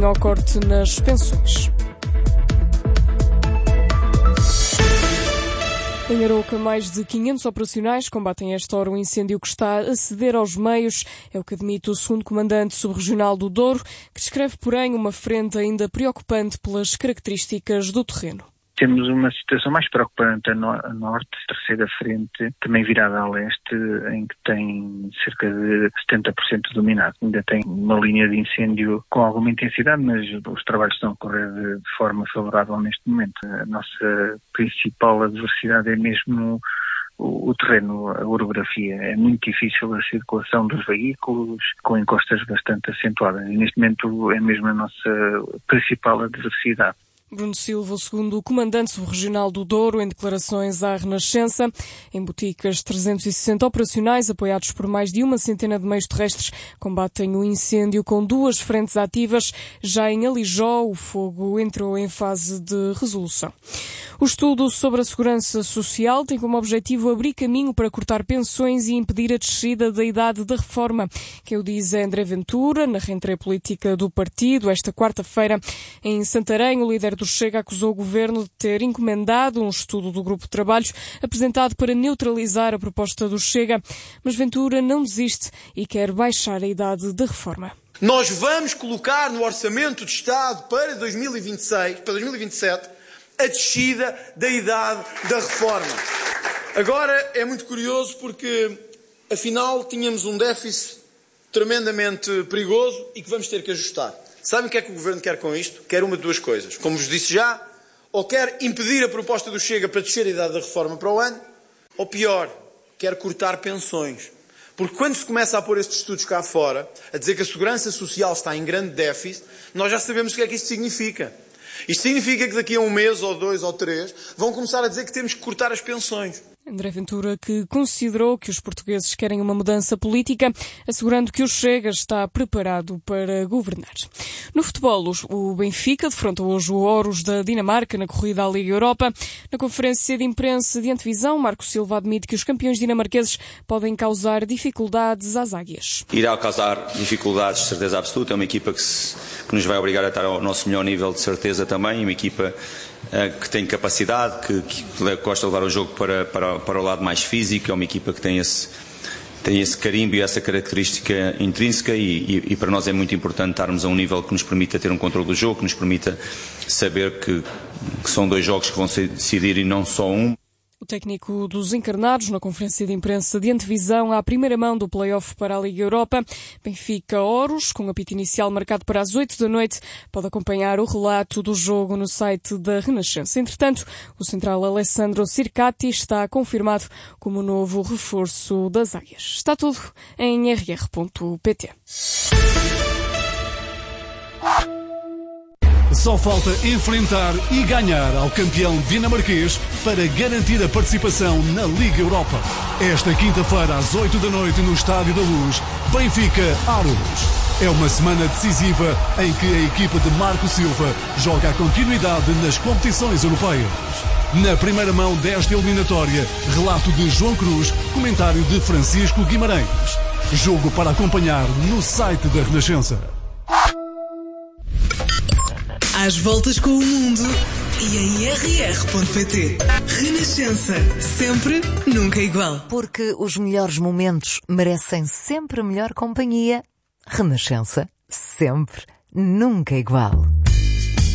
fim ao corte nas pensões. Em Arouca, mais de 500 operacionais combatem a esta hora o incêndio que está a ceder aos meios. É o que admite o segundo comandante subregional do Douro, que descreve, porém, uma frente ainda preocupante pelas características do terreno. Temos uma situação mais preocupante a norte, terceira frente, também virada a leste, em que tem cerca de 70% dominado. Ainda tem uma linha de incêndio com alguma intensidade, mas os trabalhos estão a correr de forma favorável neste momento. A nossa principal adversidade é mesmo o terreno, a orografia. É muito difícil a circulação dos veículos, com encostas bastante acentuadas. E neste momento é mesmo a nossa principal adversidade. Bruno Silva, o segundo comandante subregional do Douro, em declarações à Renascença. Em Boticas, 360 operacionais, apoiados por mais de uma centena de meios terrestres, combatem o incêndio com 2 frentes ativas. Já em Alijó, o fogo entrou em fase de resolução. O estudo sobre a segurança social tem como objetivo abrir caminho para cortar pensões e impedir a descida da idade da reforma. Quem o diz é André Ventura, na rentrée política do partido. Esta quarta-feira, em Santarém, o líder do Chega acusou o governo de ter encomendado um estudo do grupo de trabalhos apresentado para neutralizar a proposta do Chega. Mas Ventura não desiste e quer baixar a idade da reforma. Nós vamos colocar no Orçamento de Estado para 2027, a descida da idade da reforma. Agora é muito curioso porque, afinal, tínhamos um déficit tremendamente perigoso e que vamos ter que ajustar. Sabem o que é que o Governo quer com isto? Quer uma de 2 coisas. Como vos disse já, ou quer impedir a proposta do Chega para descer a idade da reforma para o ano, ou pior, quer cortar pensões. Porque quando se começa a pôr estes estudos cá fora, a dizer que a segurança social está em grande déficit, nós já sabemos o que é que isto significa. Isto significa que daqui a 1 mês, ou 2, ou 3, vão começar a dizer que temos que cortar as pensões. André Ventura, que considerou que os portugueses querem uma mudança política, assegurando que o Chega está preparado para governar. No futebol, o Benfica defronta hoje o Horus da Dinamarca na corrida à Liga Europa. Na conferência de imprensa de antevisão, Marco Silva admite que os campeões dinamarqueses podem causar dificuldades às águias. Irá causar dificuldades, de certeza absoluta. É uma equipa que nos vai obrigar a estar ao nosso melhor nível, de certeza também. Uma equipa que tem capacidade, que gosta de levar o jogo para o lado mais físico. É uma equipa que tem esse carimbo e essa característica intrínseca e para nós é muito importante estarmos a um nível que nos permita ter um controle do jogo, que nos permita saber que são 2 jogos que vão se decidir e não só um. O técnico dos encarnados, na conferência de imprensa de antevisão à primeira mão do play-off para a Liga Europa, Benfica Horus, com apito inicial marcado para as 8 da noite, pode acompanhar o relato do jogo no site da Renascença. Entretanto, o central Alessandro Circati está confirmado como novo reforço das águias. Está tudo em rr.pt. Só falta enfrentar e ganhar ao campeão dinamarquês para garantir a participação na Liga Europa. Esta quinta-feira, às 8 da noite, no Estádio da Luz, Benfica-Arouca. É uma semana decisiva em que a equipa de Marco Silva joga a continuidade nas competições europeias. Na primeira mão desta eliminatória, relato de João Cruz, comentário de Francisco Guimarães. Jogo para acompanhar no site da Renascença. Às voltas com o mundo e em rr.pt. Renascença. Sempre, nunca igual. Porque os melhores momentos merecem sempre a melhor companhia. Renascença. Sempre, nunca igual.